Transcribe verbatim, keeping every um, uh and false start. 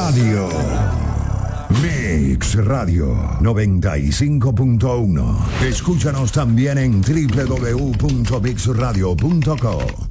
Radio. Mix Radio noventa y cinco punto uno. Escúchanos también en doble u doble u doble u punto mix radio punto co.